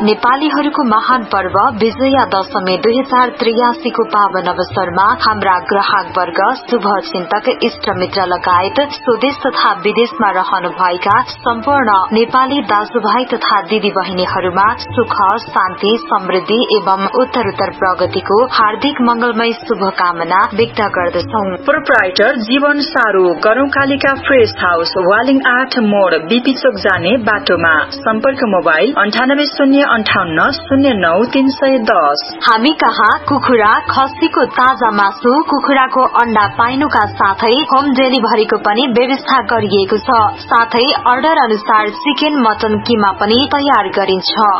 नेपालीहरूको महान पर्व विजया दशमी 2083 को पावन अवसरमा हाम्रा ग्राहक वर्ग, शुभचिन्तक, इष्टमित्र लगायत स्वदेश तथा विदेशमा रहनुभएका सम्पूर्ण नेपाली दाजुभाइ तथा दिदी बहिनीहरूमा सुख, शान्ति, समृद्धि एवं उत्तरोत्तर प्रगतिको हार्दिक मंगलमय शुभकामना व्यक्त गर्दछौ। प्रोप्राइटर जीवन सारू, गरौकालिका फ्रेश हाउस, वालिङ 8 मोड़, बीपी चोक जाने बाटोमा। सम्पर्क मोबाइल 9808090310। हामी कहाँ कुखुरा, खसीको ताजा मासु, कुखुराको अण्डा पाइनुका साथै होम डेलिभरीको पनि व्यवस्था गरिएको छ। साथै अर्डर अनुसार चिकन, मटन, किमा पनि तयार गरिन्छ।